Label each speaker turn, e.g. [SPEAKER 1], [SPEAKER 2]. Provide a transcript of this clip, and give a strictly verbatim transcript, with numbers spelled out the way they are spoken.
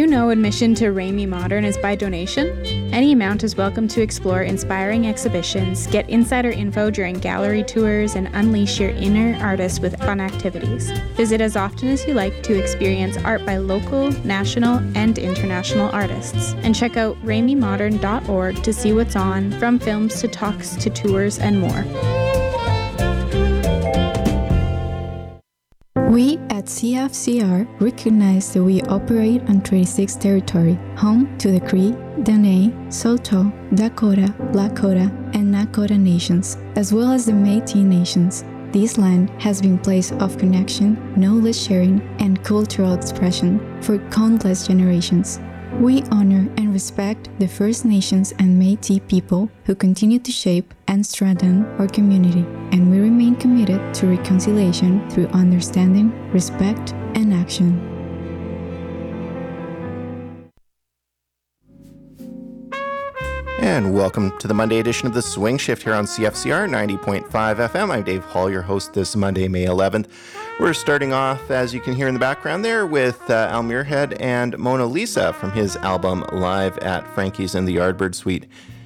[SPEAKER 1] know admission to Ramey Modern is by donation? Any amount is welcome to explore inspiring exhibitions, get insider info during gallery tours, and unleash your inner artist with fun activities. Visit as often as you like to experience art by local, national, and international artists. And check out ramey modern dot org to see what's on, from films to talks to tours and more.
[SPEAKER 2] We at C F C R recognize that we operate on Treaty six territory, home to the Cree, Dene, Saulteaux, Dakota, Lakota, and Nakota nations, as well as the Métis nations. This land has been a place of connection, knowledge sharing, and cultural expression for countless generations. We honor and respect the First Nations and Métis people who continue to shape and strengthen our community, and we remain committed to reconciliation through understanding, respect, and action.
[SPEAKER 3] And welcome to the Monday edition of the Swing Shift here on C F C R ninety point five F M. I'm Dave Hall, your host this Monday, May eleventh. We're starting off, as you can hear in the background there, with uh, Al Muirhead and Mona Lisa from his album Live at Frankie's and the Yardbird Suite.